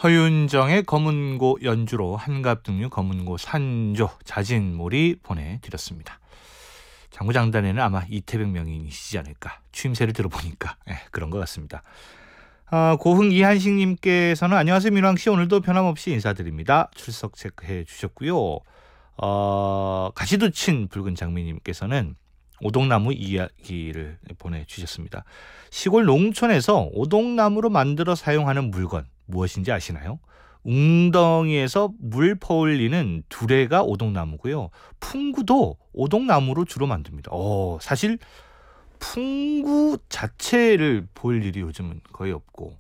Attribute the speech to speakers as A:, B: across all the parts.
A: 허윤정의 검은고 연주로 한갑등류 검은고 산조 자진몰이 보내드렸습니다. 장구장단에는 아마 이태백 명인이시지 않을까, 추임새를 들어보니까 그런 것 같습니다. 고흥 이한식님께서는 안녕하세요 민왕씨, 오늘도 변함없이 인사드립니다. 출석 체크해 주셨고요. 가시도 친 붉은 장미님께서는 오동나무 이야기를 보내주셨습니다. 시골 농촌에서 오동나무로 만들어 사용하는 물건 무엇인지 아시나요? 웅덩이에서 물 퍼올리는 두레가 오동나무고요. 풍구도 오동나무로 주로 만듭니다. 사실 풍구 자체를 볼 일이 요즘은 거의 없고,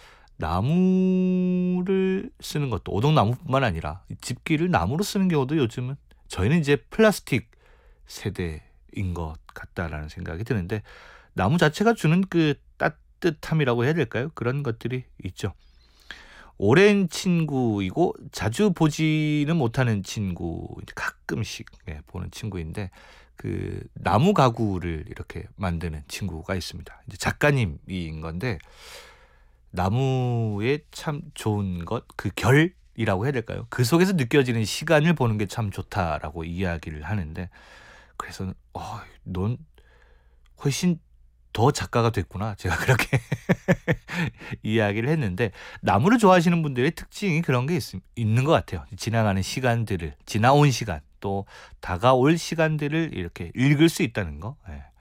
A: 나무를 쓰는 것도 오동나무뿐만 아니라 집기를 나무로 쓰는 경우도 요즘은, 저희는 이제 플라스틱 세대인 것 같다라는 생각이 드는데, 나무 자체가 주는 그 따뜻함이라고 해야 될까요? 그런 것들이 있죠. 오랜 친구이고 자주 보지는 못하는 친구, 가끔씩 보는 친구인데, 그 나무 가구를 이렇게 만드는 친구가 있습니다. 이제 작가님인 건데, 나무의 참 좋은 것, 그 결이라고 해야 될까요? 그 속에서 느껴지는 시간을 보는 게 참 좋다라고 이야기를 하는데, 그래서 넌 훨씬 더 작가가 됐구나, 제가 그렇게 이야기를 했는데, 나무를 좋아하시는 분들의 특징이 그런 게 있는 것 같아요. 지나가는 시간들을, 지나온 시간, 또 다가올 시간들을 이렇게 읽을 수 있다는 거.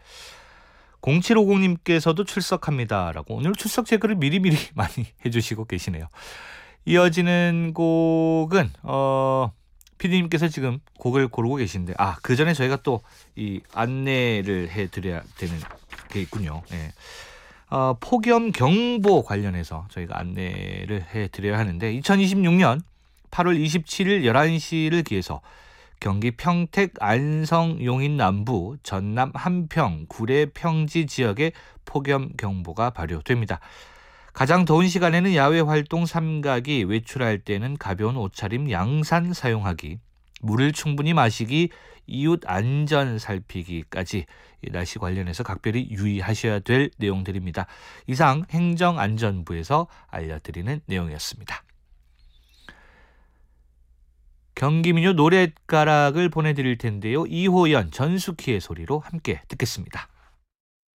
A: 0750님께서도 출석합니다라고, 오늘 출석 체크를 미리미리 많이 해주시고 계시네요. 이어지는 곡은 PD님께서 지금 곡을 고르고 계신데, 그 전에 저희가 또 이 안내를 해드려야 되는 게 있군요. 폭염 경보 관련해서 저희가 안내를 해드려야 하는데, 2026년 8월 27일 11시를 기해서 경기 평택, 안성, 용인 남부, 전남 한평, 구례, 평지 지역에 폭염 경보가 발효됩니다. 가장 더운 시간에는 야외 활동 삼가기, 외출할 때는 가벼운 옷차림, 양산 사용하기, 물을 충분히 마시기, 이웃 안전 살피기까지 날씨 관련해서 각별히 유의하셔야 될 내용들입니다. 이상 행정안전부에서 알려드리는 내용이었습니다. 경기민요 노랫가락을 보내드릴 텐데요. 이호연, 전숙희의 소리로 함께 듣겠습니다.